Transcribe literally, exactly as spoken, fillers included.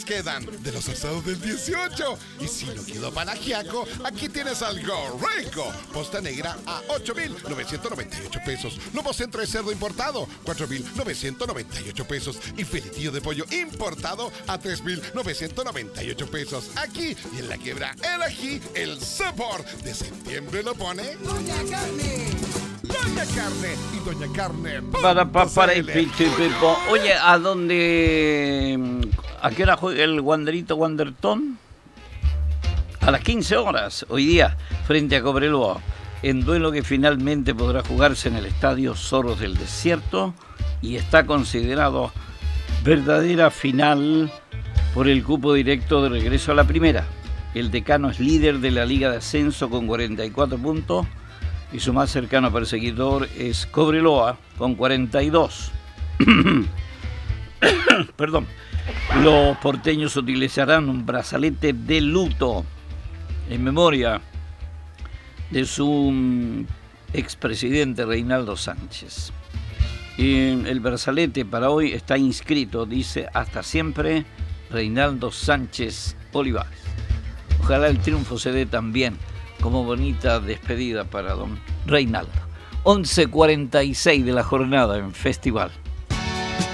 quedan de los asados del dieciocho. Y si no quedó para ajiaco, aquí tienes algo rico. Posta negra a ocho mil novecientos noventa y ocho pesos. Lomo centro de cerdo importado, cuatro mil novecientos noventa y ocho pesos. Y filetillo de pollo importado a tres mil novecientos noventa y ocho pesos. Aquí y en la quiebra el ají, el sabor de septiembre lo pone Doña Carne. Doña Carne y Doña Carne. Para, para, para el pichi, pipo. Oye, ¿a dónde... ¿A qué hora juega el Wanderito Wanderton? A las quince horas, hoy día, frente a Cobreloa, en duelo que finalmente podrá jugarse en el Estadio Zorros del Desierto y está considerado verdadera final por el cupo directo de regreso a la primera. El Decano es líder de la Liga de Ascenso con cuarenta y cuatro puntos y su más cercano perseguidor es Cobreloa con cuarenta y dos. Perdón. Los porteños utilizarán un brazalete de luto en memoria de su expresidente Reinaldo Sánchez. Y el brazalete para hoy está inscrito, dice, hasta siempre Reinaldo Sánchez Olivares. Ojalá el triunfo se dé también como bonita despedida para don Reinaldo. once cuarenta y seis de la jornada en Festival.